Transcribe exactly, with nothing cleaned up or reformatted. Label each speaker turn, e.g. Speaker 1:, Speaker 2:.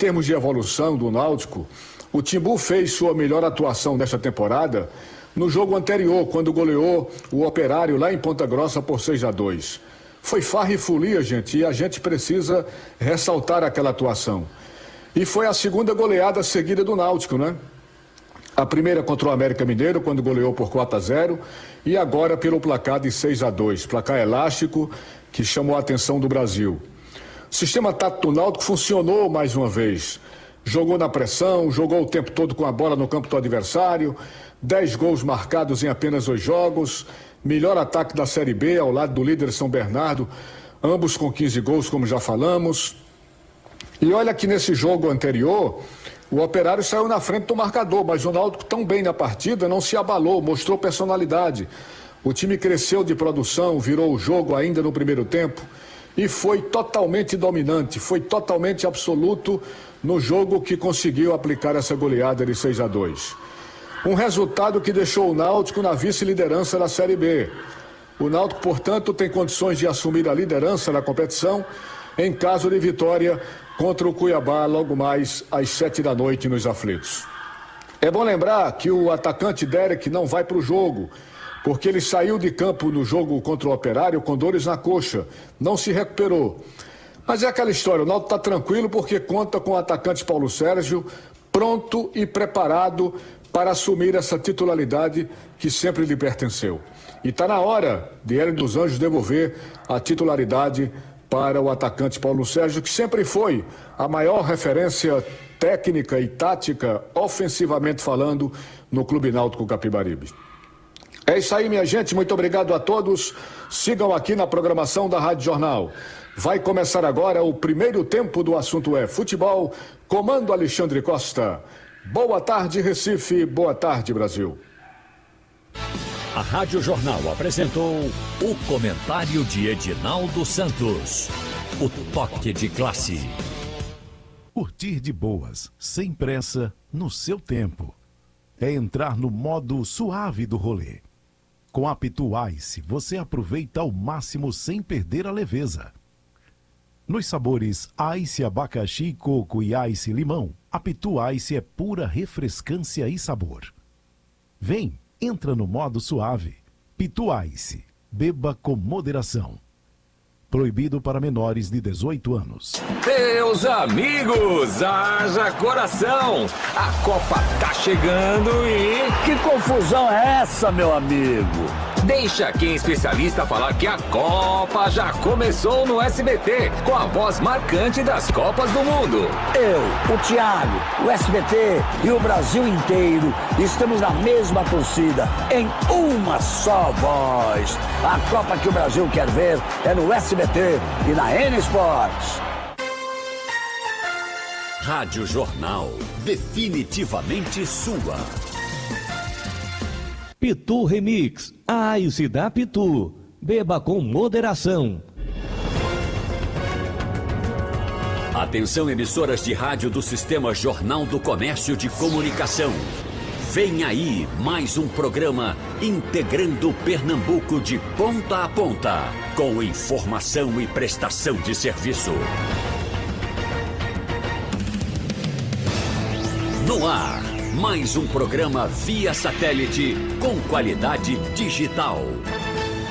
Speaker 1: termos de evolução do Náutico, o Timbu fez sua melhor atuação nesta temporada no jogo anterior, quando goleou o Operário lá em Ponta Grossa por seis a dois. Foi farra e folia, gente, e a gente precisa ressaltar aquela atuação. E foi a segunda goleada seguida do Náutico, né? A primeira contra o América Mineiro, quando goleou por quatro a zero, e agora pelo placar de seis a dois, placar elástico que chamou a atenção do Brasil. O sistema tático do Náutico funcionou mais uma vez. Jogou na pressão, jogou o tempo todo com a bola no campo do adversário, dez gols marcados em apenas dois jogos, melhor ataque da Série B ao lado do líder São Bernardo, ambos com quinze gols, como já falamos. E olha que nesse jogo anterior, o Operário saiu na frente do marcador, mas o Náutico tão bem na partida, não se abalou, mostrou personalidade. O time cresceu de produção, virou o jogo ainda no primeiro tempo e foi totalmente dominante, foi totalmente absoluto no jogo que conseguiu aplicar essa goleada de seis a dois. Um resultado que deixou o Náutico na vice-liderança da Série B. O Náutico, portanto, tem condições de assumir a liderança da competição em caso de vitória contra o Cuiabá logo mais às sete da noite nos aflitos. É bom lembrar que o atacante Derek não vai para o jogo, porque ele saiu de campo no jogo contra o Operário com dores na coxa, não se recuperou. Mas é aquela história, o Náutico está tranquilo porque conta com o atacante Paulo Sérgio pronto e preparado para assumir essa titularidade que sempre lhe pertenceu. E está na hora de Hélio dos Anjos devolver a titularidade para o atacante Paulo Sérgio, que sempre foi a maior referência técnica e tática, ofensivamente falando, no Clube Náutico Capibaribe. É isso aí, minha gente, muito obrigado a todos. Sigam aqui na programação da Rádio Jornal. Vai começar agora o primeiro tempo do Assunto é Futebol, comando Alexandre Costa. Boa tarde, Recife, boa tarde, Brasil.
Speaker 2: A Rádio Jornal apresentou o comentário de Edinaldo Santos. O toque de classe.
Speaker 3: Curtir de boas, sem pressa, no seu tempo. É entrar no modo suave do rolê. Com a Pitu Ice, você aproveita ao máximo sem perder a leveza. Nos sabores Ice Abacaxi, Coco e Ice Limão, a Pitu Ice é pura refrescância e sabor. Vem, entra no modo suave. Pitu Ice, beba com moderação. Proibido para menores de dezoito anos.
Speaker 4: Meus amigos, haja coração! A Copa tá chegando e...
Speaker 5: Que confusão é essa, meu amigo?
Speaker 4: Deixa quem é especialista falar que a Copa já começou no S B T, com a voz marcante das Copas do Mundo.
Speaker 5: Eu, o Thiago, o S B T e o Brasil inteiro estamos na mesma torcida, em uma só voz. A Copa que o Brasil quer ver é no S B T e na N Sports.
Speaker 2: Rádio Jornal, definitivamente sua.
Speaker 6: Pitu Remix, a Ice da Pitu. Beba com moderação.
Speaker 2: Atenção, emissoras de rádio do Sistema Jornal do Comércio de Comunicação. Vem aí mais um programa integrando Pernambuco de ponta a ponta, com informação e prestação de serviço. No ar, mais um programa via satélite com qualidade digital.